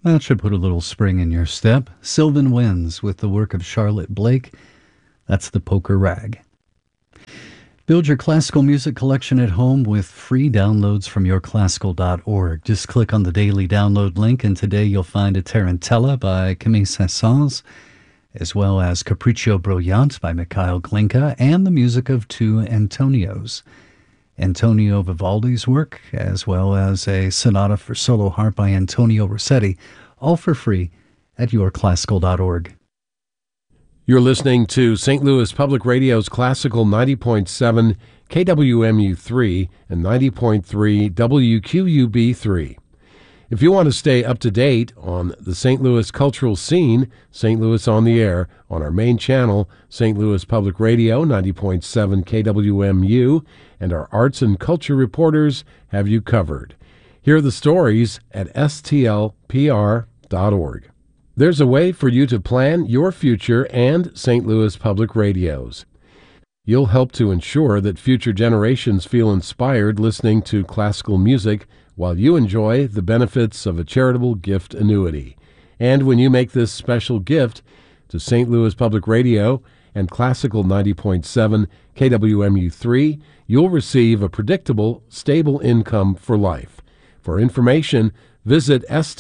That should put a little spring in your step. Sylvan Winds with the work of Charlotte Blake. That's the Poker Rag. Build your classical music collection at home with free downloads from yourclassical.org. Just click on the daily download link, and today you'll find a Tarantella by Camille Saint-Saëns, as well as Capriccio Brilliant by Mikhail Glinka, and the music of two Antonios. Antonio Vivaldi's work, as well as a sonata for solo harp by Antonio Rossetti, all for free at yourclassical.org. You're listening to St. Louis Public Radio's Classical 90.7 KWMU3 and 90.3 WQUB3. If you want to stay up to date on the St. Louis cultural scene, St. Louis on the Air, on our main channel, St. Louis Public Radio 90.7 KWMU, and our arts and culture reporters have you covered. Hear the stories at stlpr.org. There's a way for you to plan your future and St. Louis Public Radio's. You'll help to ensure that future generations feel inspired listening to classical music while you enjoy the benefits of a charitable gift annuity. And when you make this special gift to St. Louis Public Radio and Classical 90.7 KWMU3, you'll receive a predictable, stable income for life. For information, visit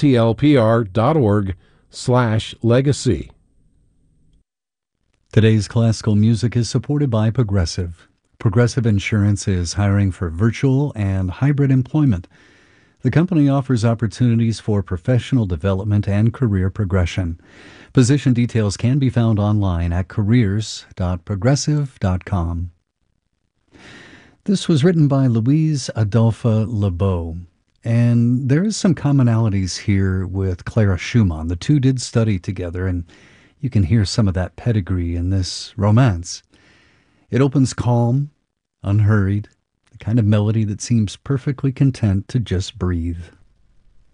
stlpr.org/legacy. Today's classical music is supported by Progressive. Progressive Insurance is hiring for virtual and hybrid employment. The company offers opportunities for professional development and career progression. Position details can be found online at careers.progressive.com. This was written by Louise Adolphe Lebeau. And there is some commonalities here with Clara Schumann. The two did study together, and you can hear some of that pedigree in this romance. It opens calm, unhurried, the kind of melody that seems perfectly content to just breathe.